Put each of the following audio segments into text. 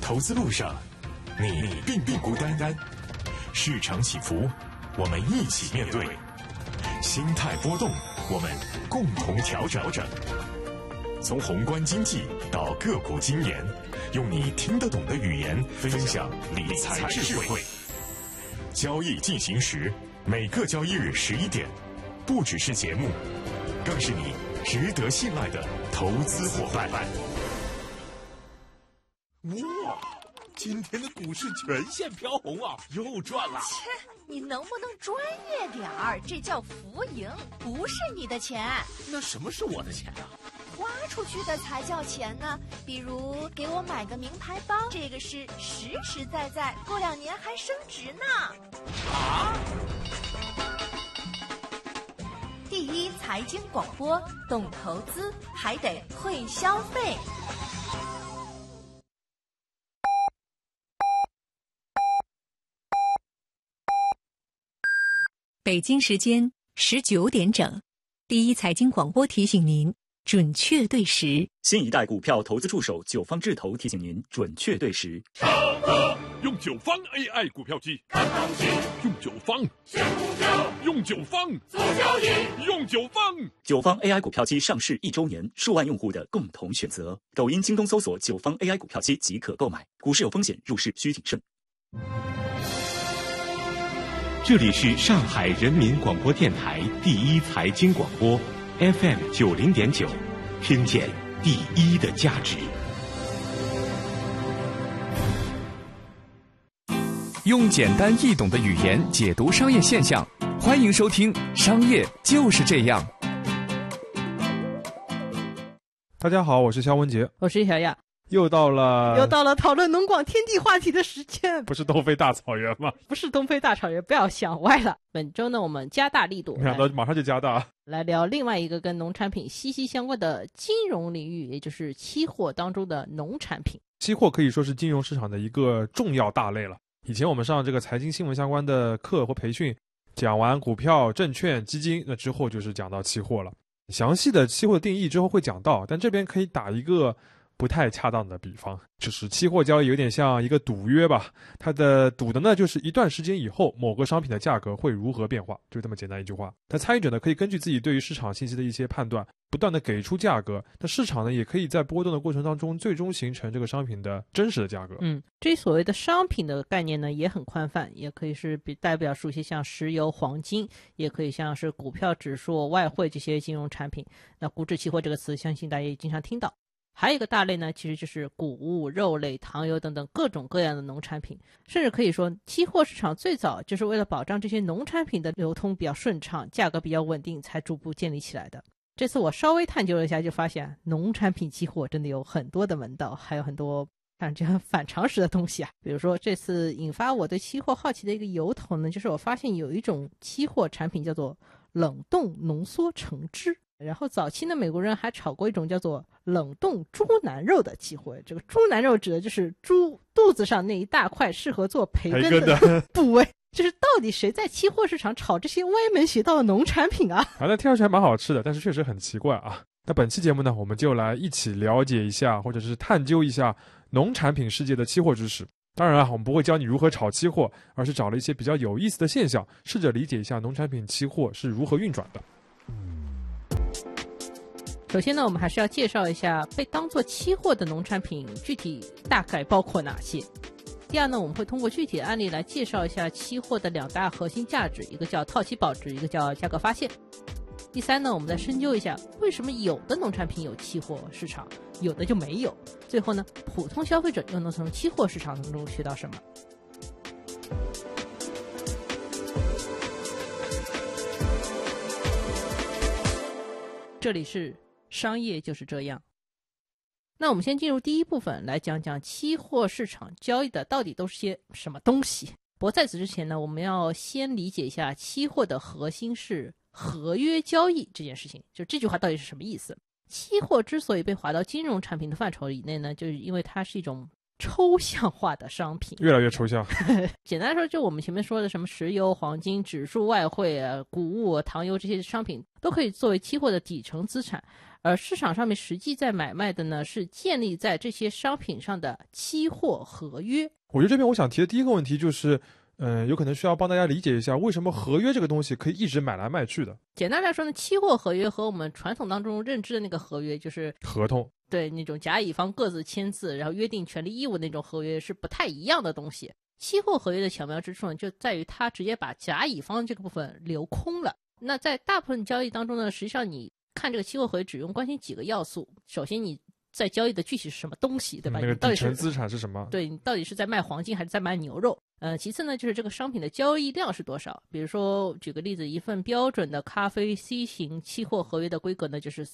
投资路上，你并不孤单。市场起伏，我们一起面对；心态波动，我们共同调整。从宏观经济到个股经研，用你听得懂的语言分享理财智慧。交易进行时，每个交易日11点，不只是节目，更是你值得信赖的投资伙伴。 哇，今天的股市全线飘红啊，又赚了！ 切，你能不能专业点儿？这叫浮盈，不是你的钱。 那什么是我的钱啊？ 花出去的才叫钱呢。比如给我买个名牌包，这个是实实在在，过2年还升值呢。 啊！ 第一财经广播，懂投资还得会消费。 北京时间19点整，第一财经广播提醒您准确对时。 新一代股票投资助手九方智投提醒您准确对时。 用九方 AI 股票机看东西，用九方选股票，用九方做交易，用九方。 九方 AI 股票机上市1周年，数万用户的共同选择。抖音、京东搜索九方 AI 股票机即可购买。股市有风险，入市需谨慎。 这里是上海人民广播电台第一财经广播 FM 90.9，听见第一的价值。 用简单易懂的语言解读商业现象，欢迎收听《商业就是这样》。 大家好，我是肖文杰， 我是小亚。 又到了讨论农广天地话题的时间。 不是东非大草原吗？ 不是东非大草原，不要想歪了。本周呢，我们加大力度， 没想到马上就加大， 来聊另外一个跟农产品息息相关的金融领域，也就是期货当中的农产品。 期货可以说是金融市场的一个重要大类了。以前我们上这个财经新闻相关的课或培训，讲完股票、证券、基金，那之后就是讲到期货了。详细的期货的定义之后会讲到，但这边可以打一个不太恰当的比方，就是期货交易有点像一个赌约吧，它的赌的呢就是一段时间以后某个商品的价格会如何变化，就这么简单一句话。那参与者呢可以根据自己对于市场信息的一些判断，不断的给出价格，那市场呢也可以在波动的过程当中最终形成这个商品的真实的价格。 这所谓的商品的概念呢也很宽泛，也可以是代表出一些像石油、黄金，也可以像是股票、指数、外汇这些金融产品。那股指期货这个词相信大家也经常听到。还有一个大类呢，其实就是谷物、肉类、糖油等等各种各样的农产品。甚至可以说，期货市场最早就是为了保障这些农产品的流通比较顺畅，价格比较稳定，才逐步建立起来的。这次我稍微探究了一下，就发现农产品期货真的有很多的门道，还有很多让人很反常识的东西啊。比如说，这次引发我对期货好奇的一个由头呢，就是我发现有一种期货产品叫做冷冻浓缩橙汁。然后早期的美国人还炒过一种叫做冷冻猪腩肉的期货，这个猪腩肉指的就是猪肚子上那一大块适合做培根的部位。就是到底谁在期货市场炒这些歪门邪道的农产品啊？ 那听上去还蛮好吃的，但是确实很奇怪啊。那本期节目呢，我们就来一起了解一下，或者是探究一下农产品世界的期货知识。当然啊，我们不会教你如何炒期货，而是找了一些比较有意思的现象，试着理解一下农产品期货是如何运转的。 首先呢，我们还是要介绍一下被当作期货的农产品具体大概包括哪些。第二呢，我们会通过具体的案例来介绍一下期货的2大核心价值，一个叫套期保值，一个叫价格发现。第三呢，我们再深究一下为什么有的农产品有期货市场，有的就没有。最后呢，普通消费者又能从期货市场当中学到什么？这里是商业就是这样。那我们先进入第一部分，来讲讲期货市场交易的到底都是些什么东西。不过在此之前呢，我们要先理解一下期货的核心是合约交易这件事情。就这句话到底是什么意思？期货之所以被划到金融产品的范畴以内呢，就是因为它是一种抽象化的商品， 越来越抽象。 简单来说，就我们前面说的什么石油、黄金、指数、外汇、谷物、糖油这些商品，都可以作为期货的底层资产。 而市场上面实际在买卖的呢，是建立在这些商品上的期货合约。 我觉得这边我想提的第一个问题就是，有可能需要帮大家理解一下，为什么合约这个东西可以一直买来卖去的。 简单来说呢，期货合约和我们传统当中认知的那个合约，就是合同， 对，那种甲乙方各自签字，然后约定权利义务那种合约是不太一样的东西。期货合约的巧妙之处呢，就在于它直接把甲乙方这个部分留空了。那在大部分交易当中呢，实际上你看这个期货合约只用关心几个要素。首先你在交易的具体是什么东西，对吧？ 那个底层资产是什么？ 对，你到底是在卖黄金还是在卖牛肉？其次呢，就是这个商品的交易量是多少。比如说，举个例子，一份标准的咖啡 C 型期货合约的规格呢，就是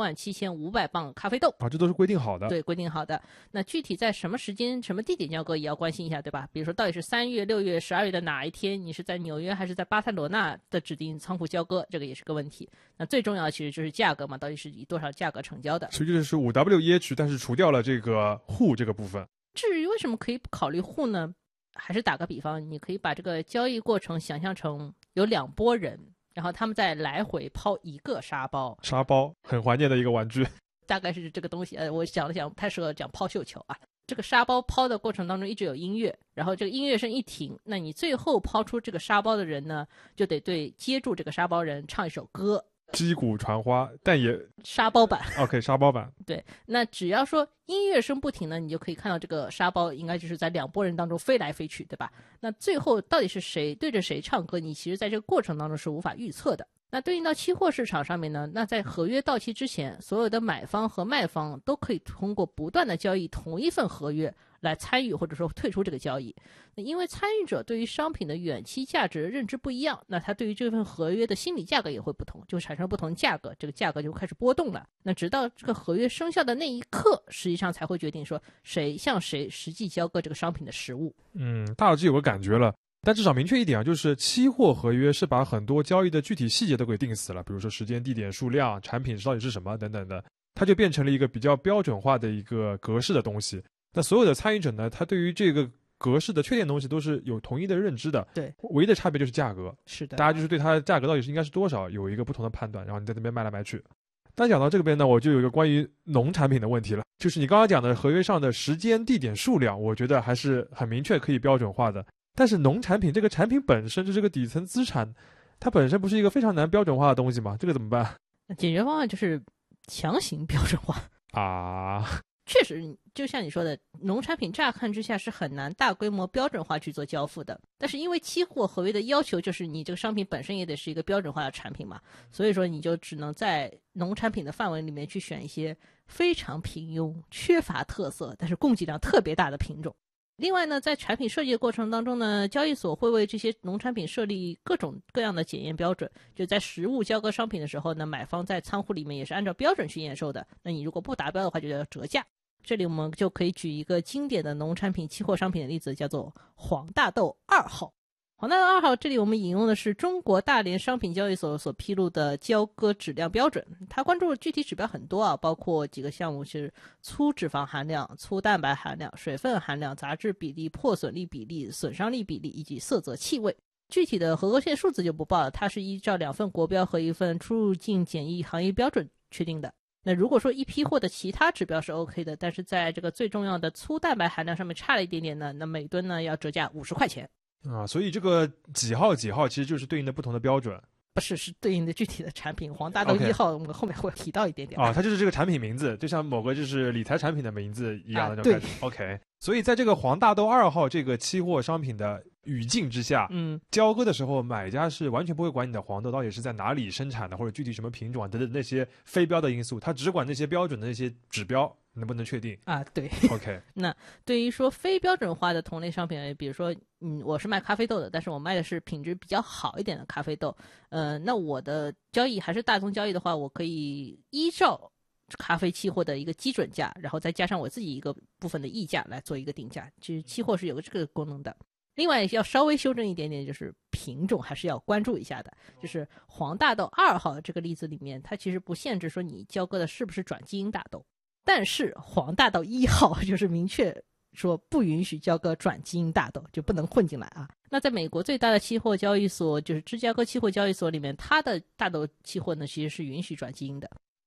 37500磅咖啡豆啊，这都是规定好的。 对，规定好的。那具体在什么时间、什么地点交割也要关心一下，对吧？比如说，到底是3月、6月、12月的哪一天，你是在纽约还是在巴塞罗那的指定仓库交割，这个也是个问题。那最重要的其实就是价格嘛，到底是以多少价格成交的？ 实际就是 5WEH， 但是除掉了这个户这个部分。 至于为什么可以不考虑户呢？还是打个比方，你可以把这个交易过程想象成有2拨人，然后他们再来回抛一个沙包。 沙包很怀念的一个玩具， 大概是这个东西。我想了想，不太适合讲抛绣球啊。这个沙包抛的过程当中一直有音乐，然后这个音乐声一停，那你最后抛出这个沙包的人呢，就得对接住这个沙包人唱一首歌。 击鼓传花，但也沙包版。 OK， 沙包版。 对，那只要说音乐声不停呢，你就可以看到这个沙包应该就是在2拨人当中飞来飞去，对吧？那最后到底是谁对着谁唱歌，你其实在这个过程当中是无法预测的。那对应到期货市场上面呢，那在合约到期之前，所有的买方和卖方都可以通过不断的交易同一份合约来参与或者说退出这个交易。那因为参与者对于商品的远期价值认知不一样，那他对于这份合约的心理价格也会不同，就产生不同价格，这个价格就开始波动了。那直到这个合约生效的那一刻，实际上才会决定说谁向谁实际交割这个商品的实物。 大致有个感觉了。但至少明确一点啊，就是期货合约是把很多交易的具体细节都给定死了，比如说时间、地点、数量、产品到底是什么等等的，它就变成了一个比较标准化的一个格式的东西。那所有的参与者呢，他对于这个格式的确定东西都是有统一的认知的。 对， 唯一的差别就是价格。 是的， 大家就是对它的价格到底是应该是多少有一个不同的判断，然后你在那边卖来卖去。但讲到这边呢，我就有一个关于农产品的问题了，就是你刚刚讲的合约上的时间、地点、数量，我觉得还是很明确可以标准化的。但是农产品这个产品本身就这个底层资产，它本身不是一个非常难标准化的东西吗？这个怎么办？ 那解决方案就是强行标准化啊。 确实，就像你说的，农产品乍看之下是很难大规模标准化去做交付的。但是因为期货合约的要求就是你这个商品本身也得是一个标准化的产品嘛，所以说你就只能在农产品的范围里面去选一些非常平庸、缺乏特色，但是供给量特别大的品种。另外呢，在产品设计的过程当中呢，交易所会为这些农产品设立各种各样的检验标准。就在实物交割商品的时候呢，买方在仓库里面也是按照标准去验收的。那你如果不达标的话，就要折价。这里我们就可以举一个经典的农产品期货商品的例子，叫做黄大豆2号。黄大豆2号这里我们引用的是中国大连商品交易所所披露的交割质量标准，它关注的具体指标很多啊，包括几个项目是粗脂肪含量、粗蛋白含量、水分含量、杂质比例、破损力比例、损伤力比例以及色泽气味。具体的合格线数字就不报了，它是依照2份国标和1份出入境检疫行业标准确定的。那如果说一批货的其他指标是 OK 的，但是在这个最重要的粗蛋白含量上面差了一点点呢，那每吨呢要折价50块钱啊。所以这个几号几号其实就是对应的不同的标准， 不是，是对应的具体的产品。黄大豆1号我们后面会提到一点点啊，它就是这个产品名字，就像某个就是理财产品的名字一样的那种感觉。OK， 所以在这个黄大豆2号这个期货商品的语境之下，交割的时候，买家是完全不会管你的黄豆到底是在哪里生产的，或者具体什么品种啊等等那些非标的因素，他只管那些标准的那些指标能不能确定啊？对 ，OK。 那对于说非标准化的同类商品，比如说，我是卖咖啡豆的，但是我卖的是品质比较好一点的咖啡豆，那我的交易还是大宗交易的话，我可以依照咖啡期货的一个基准价，然后再加上我自己一个部分的溢价来做一个定价，其实期货是有个这个功能的。另外要稍微修正一点点，就是品种还是要关注一下的。就是黄大豆2号这个例子里面，它其实不限制说你交割的是不是转基因大豆，但是黄大豆1号就是明确说不允许交割转基因大豆，就不能混进来啊。那在美国最大的期货交易所就是芝加哥期货交易所里面，它的大豆期货呢其实是允许转基因的。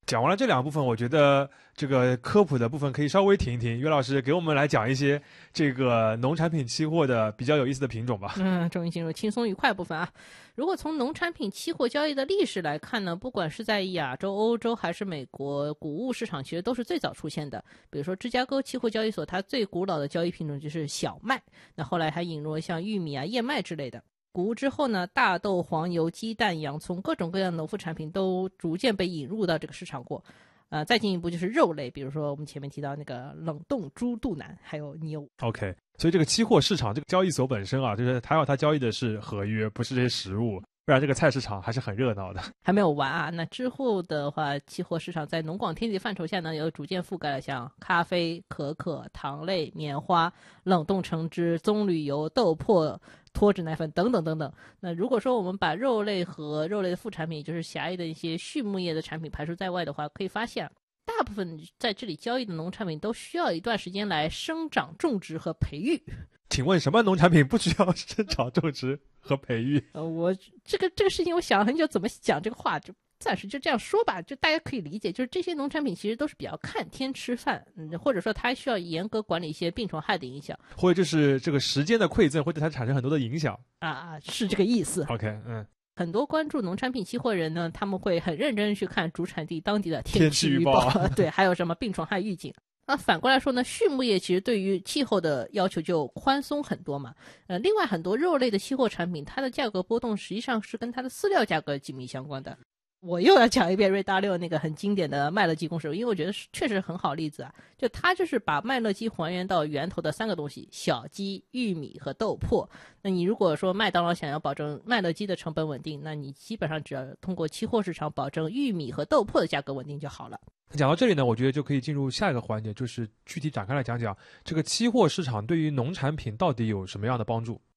讲完了这两部分，我觉得这个科普的部分可以稍微停一停。岳老师给我们来讲一些这个农产品期货的比较有意思的品种吧。 终于进入轻松愉快部分啊。如果从农产品期货交易的历史来看呢，不管是在亚洲、欧洲还是美国，谷物市场其实都是最早出现的。比如说芝加哥期货交易所，它最古老的交易品种就是小麦，那后来还引入了像玉米啊、燕麦之类的。谷物之后呢，大豆、黄油、鸡蛋、洋葱，各种各样的农副产品都逐渐被引入到这个市场过。再进一步就是肉类，比如说我们前面提到那个冷冻猪肚腩，还有牛。 OK， 所以这个期货市场这个交易所本身啊，就是它交易的是合约，不是这些实物，不然这个菜市场还是很热闹的。 还没有完啊，那之后的话，期货市场在农广天地范畴下呢，又逐渐覆盖了像咖啡、可可、糖类、棉花、冷冻橙汁、棕榈油、豆粕、脱脂奶粉等等等等。那如果说我们把肉类和肉类的副产品，也就是狭义的一些畜牧业的产品排除在外的话，可以发现大部分在这里交易的农产品都需要一段时间来生长、种植和培育。 请问什么农产品不需要生长、种植和培育？ 我这个事情我想了很久，怎么讲这个话，就暂时就这样说吧，就大家可以理解，就是这些农产品其实都是比较看天吃饭，或者说它需要严格管理一些病虫害的影响， 或者就是这个时间的馈赠会对它产生很多的影响是这个意思。 OK， 很多关注农产品期货人呢，他们会很认真去看主产地当地的天气预报对，还有什么病虫害预警。那反过来说呢，畜牧业其实对于气候的要求就宽松很多嘛。另外很多肉类的期货产品，它的价格波动实际上是跟它的饲料价格紧密相关的。我又要讲一遍瑞达六那个很经典的麦乐鸡公式，因为我觉得确实很好例子啊。就它就是把麦乐鸡还原到源头的三个东西：小鸡、玉米和豆粕。那你如果说麦当劳想要保证麦乐鸡的成本稳定，那你基本上只要通过期货市场保证玉米和豆粕的价格稳定就好了。 讲到这里呢，我觉得就可以进入下一个环节，就是具体展开来讲讲这个期货市场对于农产品到底有什么样的帮助。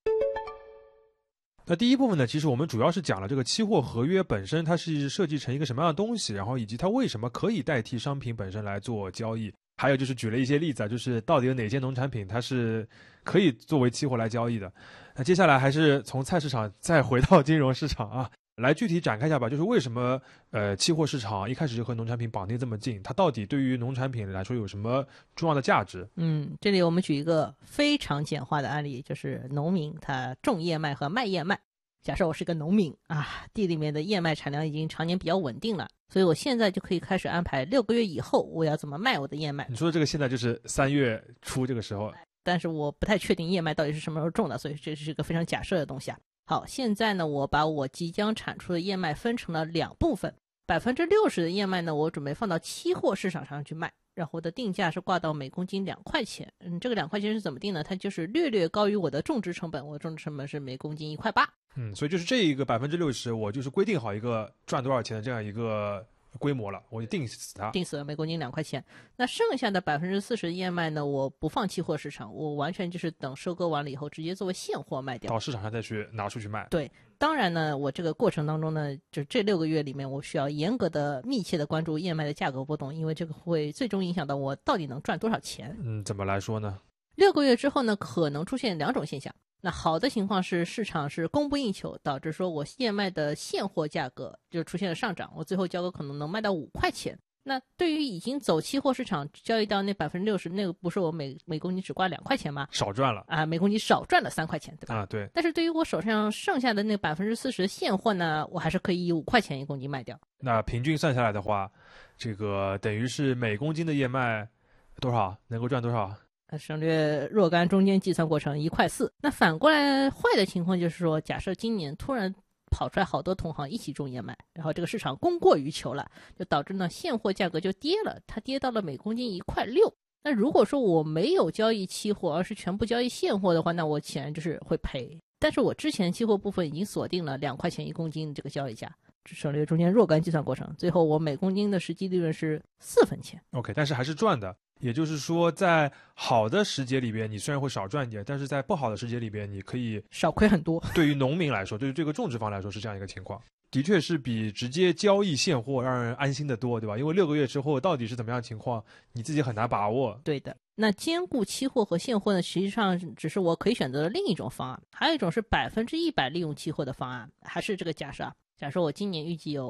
那第一部分呢，其实我们主要是讲了这个期货合约本身它是设计成一个什么样的东西，然后以及它为什么可以代替商品本身来做交易，还有就是举了一些例子，就是到底有哪些农产品它是可以作为期货来交易的。那接下来还是从菜市场再回到金融市场啊，来具体展开一下吧，就是为什么期货市场一开始就和农产品绑定这么近，它到底对于农产品来说有什么重要的价值？ 这里我们举一个非常简化的案例，就是农民他种燕麦和卖燕麦。假设我是个农民啊，地里面的燕麦产量已经常年比较稳定了，所以我现在就可以开始安排6个月以后我要怎么卖我的燕麦。 你说的这个现在就是3月初这个时候， 但是我不太确定燕麦到底是什么时候种的，所以这是一个非常假设的东西啊。好，现在呢，我把我即将产出的燕麦分成了2部分，60%的燕麦呢，我准备放到期货市场上去卖，然后我的定价是挂到每公斤2块钱。这个2块钱是怎么定呢？它就是略高于我的种植成本，我的种植成本是每公斤1.8块。 所以就是这一个60%，我就是规定好一个赚多少钱的这样一个规模了，我就定死它， 定死了每公斤2块钱。那剩下的40%的燕麦呢，我不放期货市场，我完全就是等收割完了以后直接作为现货卖掉， 到市场上再去拿出去卖。 对，当然呢，我这个过程当中呢，就这6个月里面，我需要严格的、密切的关注燕麦的价格波动，因为这个会最终影响到我到底能赚多少钱。 怎么来说呢 ？6个月之后呢，可能出现2种现象。那好的情况是市场是供不应求，导致说我燕麦的现货价格就出现了上涨，我最后交割可能能卖到5块钱。那对于已经走期货市场交易到那60%，那个不是我每公斤只挂2块钱吗？ 少赚了啊，每公斤少赚了3块钱，对吧？ 对。 但是对于我手上剩下的那40%的现货呢，我还是可以以5块钱1公斤卖掉。 那平均算下来的话，这个等于是每公斤的燕麦多少能够赚多少？ 省略若干中间计算过程1.4块。那反过来坏的情况就是说，假设今年突然跑出来好多同行一起种燕麦，然后这个市场供过于求了，就导致呢现货价格就跌了，它跌到了每公斤1.6块。那如果说我没有交易期货，而是全部交易现货的话，那我显然就是会赔。但是我之前期货部分已经锁定了2块钱1公斤的这个交易价，省略中间若干计算过程，最后我每公斤的实际利润是4分钱。 OK， 但是还是赚的。也就是说，在好的时节里边，你虽然会少赚一点，但是在不好的时节里边，你可以少亏很多。 对于农民来说，对于这个种植方来说是这样一个情况，的确是比直接交易现货让人安心的多，对吧？因为6个月之后到底是怎么样的情况，你自己很难把握。 对的。那兼顾期货和现货呢，实际上只是我可以选择的另一种方案，还有一种是100%利用期货的方案，还是这个假设啊？假设我今年预计有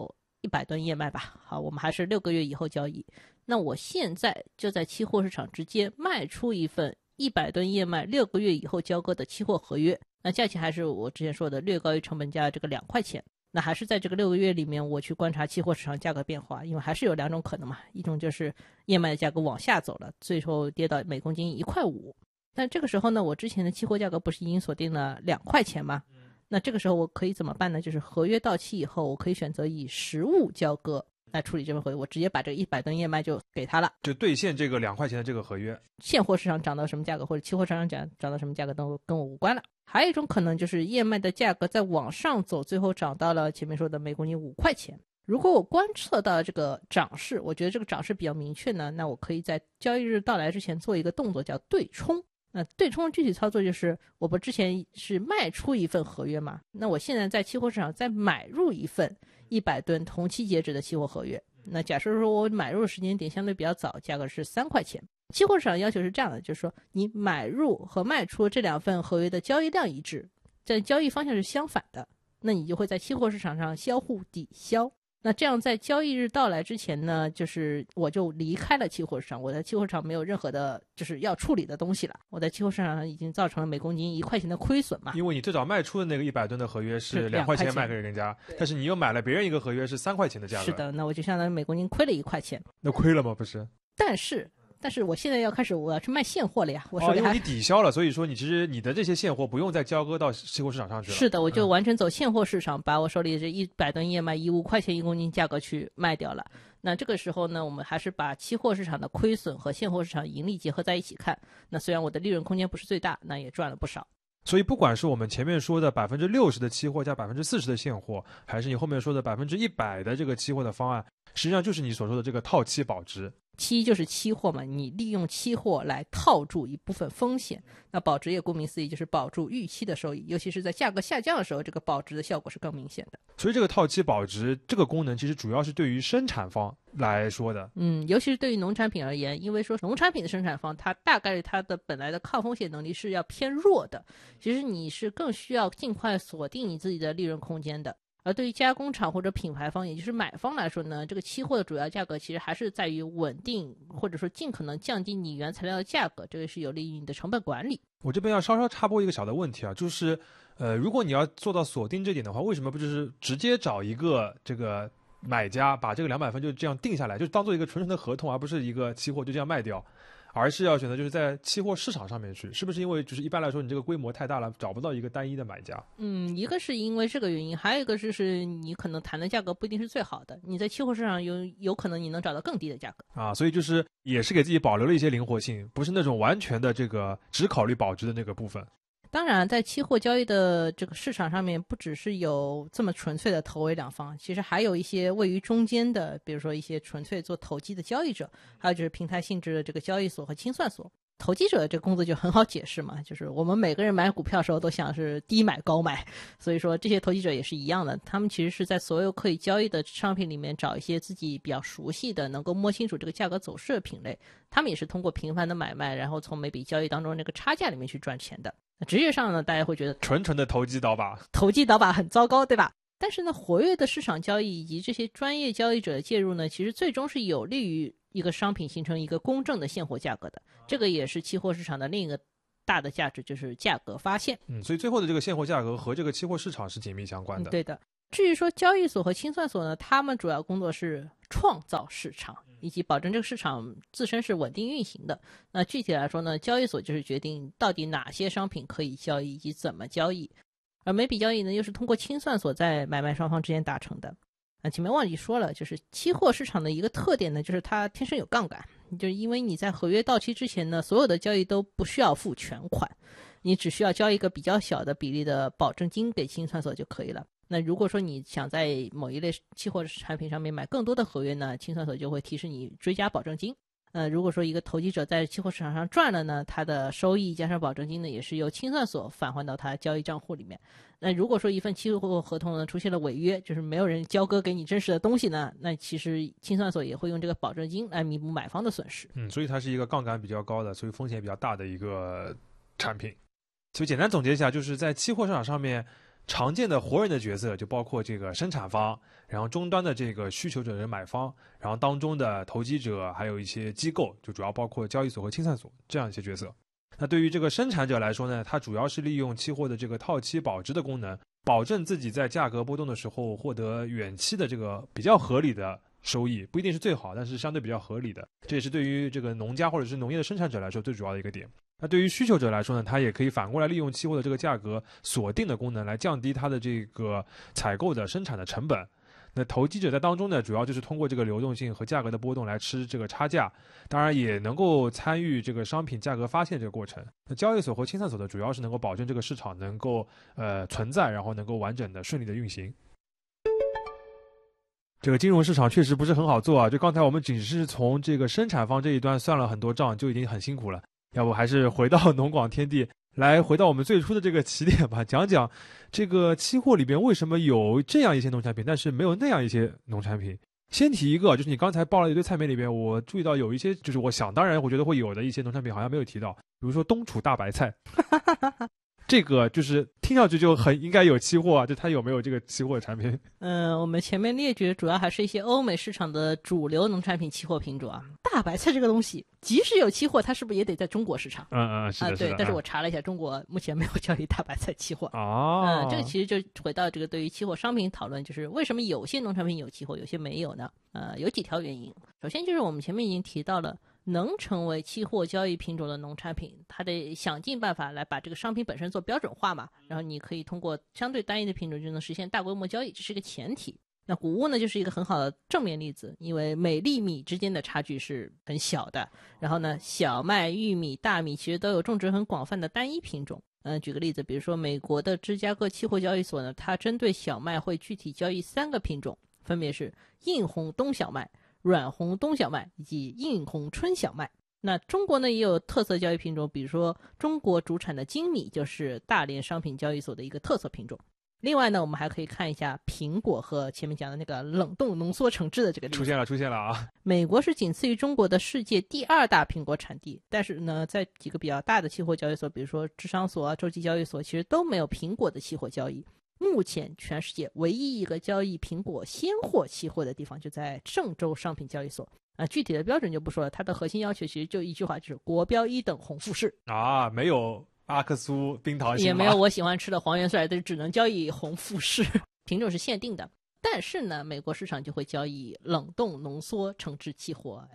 100吨燕麦吧，好，我们还是6个月以后交易。那我现在就在期货市场直接卖出一份100吨燕麦6个月以后交割的期货合约，那价钱还是我之前说的略高于成本价这个2块钱。那还是在这个6个月里面，我去观察期货市场价格变化，因为还是有2种可能嘛，一种就是燕麦的价格往下走了，最后跌到每公斤1.5块。但这个时候呢，我之前的期货价格不是已经锁定了2块钱吗？那这个时候我可以怎么办呢？就是合约到期以后，我可以选择以实物交割来处理这份合约，我直接把这个100吨燕麦就给他了， 就兑现这个2块钱的这个合约。 现货市场涨到什么价格，或者期货市场涨到什么价格都跟我无关了。还有一种可能就是燕麦的价格在往上走，最后涨到了前面说的每公斤5块钱。如果我观测到这个涨势，我觉得这个涨势比较明确呢，那我可以在交易日到来之前做一个动作叫对冲。那对冲具体操作就是我不之前是卖出一份合约嘛，那我现在在期货市场再买入一份100吨同期截止的期货合约。那假设说我买入的时间点相对比较早，价格是3块钱。期货市场要求是这样的，就是说你买入和卖出这2份合约的交易量一致，在交易方向是相反的，那你就会在期货市场上相互抵消。那这样在交易日到来之前呢，就是我就离开了期货市场，我在期货市场没有任何的就是要处理的东西了，我在期货市场上已经造成了每公斤1块钱的亏损嘛。 因为你最早卖出的那个100吨的合约是2块钱卖给人家，但是你又买了别人一个合约是3块钱的价格。 是的，那我就相当于每公斤亏了1块钱。 那亏了吗？不是。 但是我现在我要去卖现货了呀，我手里因为你抵消了，所以说你其实你的这些现货不用再交割到期货市场上去了。 是的，我就完全走现货市场，把我手里这100吨燕麦以5块钱1公斤价格去卖掉了。那这个时候呢，我们还是把期货市场的亏损和现货市场盈利结合在一起看。那虽然我的利润空间不是最大，那也赚了不少。 所以不管是我们前面说的60%的期货加40%的现货，还是你后面说的100%的这个期货的方案，实际上就是你所说的这个套期保值。 期就是期货嘛，你利用期货来套住一部分风险，那保值也顾名思义就是保住预期的收益，尤其是在价格下降的时候，这个保值的效果是更明显的。 所以这个套期保值这个功能其实主要是对于生产方来说的。 尤其是对于农产品而言，因为说农产品的生产方它大概它的本来的抗风险能力是要偏弱的，其实你是更需要尽快锁定你自己的利润空间的。而对于加工厂或者品牌方，也就是买方来说呢，这个期货的主要价格其实还是在于稳定，或者说尽可能降低你原材料的价格，这个是有利于你的成本管理。 我这边要稍稍插播一个小的问题啊，就是如果你要做到锁定这点的话，为什么不就是直接找一个这个买家把这个200份就这样定下来，就当做一个纯纯的合同，而不是一个期货就这样卖掉，而是要选择就是在期货市场上面去？是不是因为就是一般来说你这个规模太大了，找不到一个单一的买家？ 一个是因为这个原因，还有一个就是你可能谈的价格不一定是最好的，你在期货市场有可能你能找到更低的价格啊，所以就是也是给自己保留了一些灵活性，不是那种完全的这个只考虑保值的那个部分。 当然在期货交易的这个市场上面，不只是有这么纯粹的头尾两方，其实还有一些位于中间的，比如说一些纯粹做投机的交易者，还有就是平台性质的这个交易所和清算所。投机者这个工作就很好解释嘛，就是我们每个人买股票的时候都想是低买高买，所以说这些投机者也是一样的，他们其实是在所有可以交易的商品里面找一些自己比较熟悉的，能够摸清楚这个价格走势的品类，他们也是通过频繁的买卖，然后从每笔交易当中那个差价里面去赚钱的。那直觉上呢，大家会觉得纯纯的投机倒把很糟糕，对吧？但是呢，活跃的市场交易以及这些专业交易者的介入呢，其实最终是有利于一个商品形成一个公正的现货价格的，这个也是期货市场的另一个大的价值，就是价格发现。 所以最后的这个现货价格和这个期货市场是紧密相关的。 对的。至于说交易所和清算所呢，他们主要工作是创造市场，以及保证这个市场自身是稳定运行的。那具体来说呢，交易所就是决定到底哪些商品可以交易以及怎么交易，而每笔交易呢又是通过清算所在买卖双方之间达成的。前面忘记说了，就是期货市场的一个特点呢，就是它天生有杠杆，就是因为你在合约到期之前呢，所有的交易都不需要付全款，你只需要交一个比较小的比例的保证金给清算所就可以了。那如果说你想在某一类期货产品上面买更多的合约呢，清算所就会提示你追加保证金。如果说一个投机者在期货市场上赚了呢，他的收益加上保证金呢，也是由清算所返还到他交易账户里面。那如果说一份期货合同呢出现了违约，就是没有人交割给你真实的东西呢，那其实清算所也会用这个保证金来弥补买方的损失。 所以它是一个杠杆比较高的，所以风险比较大的一个产品。所以简单总结一下，就是在期货市场上面常见的活人的角色就包括这个生产方，然后终端的这个需求者人买方，然后当中的投机者，还有一些机构，就主要包括交易所和清算所这样一些角色。那对于这个生产者来说呢，它主要是利用期货的这个套期保值的功能，保证自己在价格波动的时候获得远期的这个比较合理的收益，不一定是最好，但是相对比较合理的。这也是对于这个农家或者是农业的生产者来说最主要的一个点。那对于需求者来说呢，他也可以反过来利用期货的这个价格锁定的功能来降低它的这个采购的生产的成本。那投机者在当中呢，主要就是通过这个流动性和价格的波动来吃这个差价，当然也能够参与这个商品价格发现这个过程。那交易所和清算所的主要是能够保证这个市场能够存在，然后能够完整的顺利的运行。这个金融市场确实不是很好做啊，就刚才我们仅是从这个生产方这一端算了很多账，就已经很辛苦了。要不还是回到农广天地，来回到我们最初的这个起点吧，讲讲这个期货里边为什么有这样一些农产品，但是没有那样一些农产品。先提一个，就是你刚才报了一堆菜名里边，我注意到有一些就是我想当然我觉得会有的一些农产品好像没有提到，比如说冬储大白菜这个就是听上去就很应该有期货啊，就它有没有这个期货的产品？ 我们前面列举主要还是一些欧美市场的主流农产品期货品种啊。大白菜这个东西，即使有期货，它是不是也得在中国市场？ 是的， 对。但是我查了一下，中国目前没有交易大白菜期货。这个其实就回到这个对于期货商品讨论，就是为什么有些农产品有期货，有些没有呢？有几条原因。首先就是我们前面已经提到了，能成为期货交易品种的农产品，它得想尽办法来把这个商品本身做标准化嘛，然后你可以通过相对单一的品种就能实现大规模交易，这是一个前提。那谷物呢就是一个很好的正面例子，因为每粒米之间的差距是很小的，然后呢小麦、玉米、大米其实都有种植很广泛的单一品种。举个例子，比如说美国的芝加哥期货交易所呢，它针对小麦会具体交易3个品种，分别是硬红冬小麦、软红冬小麦以及硬红春小麦。那中国呢也有特色交易品种，比如说中国主产的精米就是大连商品交易所的一个特色品种。另外呢，我们还可以看一下苹果和前面讲的那个冷冻浓缩橙汁的这个例子。 出现了啊！ 美国是仅次于中国的世界第2大苹果产地，但是呢，在几个比较大的期货交易所，比如说芝商所啊、洲际交易所，其实都没有苹果的期货交易。目前全世界唯一一个交易苹果鲜货期货的地方就在郑州商品交易所。具体的标准就不说了，它的核心要求其实就一句话，就是国标1等红富士啊，没有阿克苏冰糖也没有我喜欢吃的黄元帅，但是只能交易红富士，品种是限定的。但是呢，美国市场就会交易冷冻浓缩橙汁期货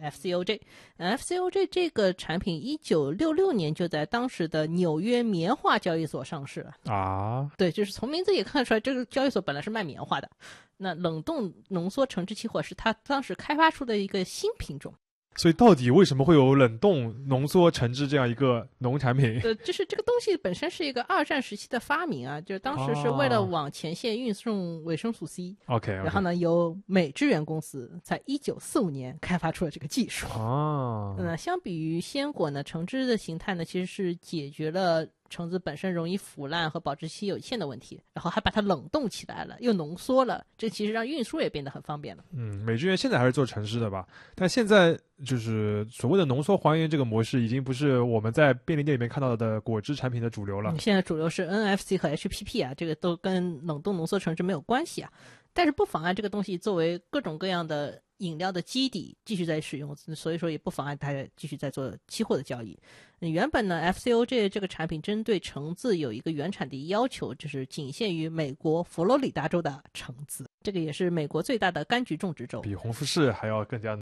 FCOJ。FCOJ 这个产品1966年就在当时的纽约棉花交易所上市了啊。对，就是从名字也看得出来，这个交易所本来是卖棉花的。那冷冻浓缩橙汁期货是它当时开发出的一个新品种。 所以到底为什么会有冷冻浓缩橙汁这样一个农产品？ 就是这个东西本身是一个2战时期的发明啊，就是当时是为了往前线运送维生素 C。 OK， 然后呢，由美致源公司在1945年开发出了这个技术。那相比于鲜果呢，橙汁的形态呢，其实是解决了橙子本身容易腐烂和保质期有限的问题，然后还把它冷冻起来了，又浓缩了，这其实让运输也变得很方便了。 美致源现在还是做橙汁的吧？但现在就是所谓的浓缩还原这个模式，已经不是我们在便利店里面看到的果汁产品的主流了。 现在主流是 NFC 和 HPP 啊，这个都跟冷冻浓缩橙汁没有关系啊。但是不妨碍这个东西作为各种各样的饮料的基底继续在使用，所以说也不妨碍它继续在做期货的交易。原本呢 FCOJ 这个产品针对橙子有一个原产地要求，就是仅限于美国佛罗里达州的橙子，这个也是美国最大的柑橘种植州， 比红富士还要更加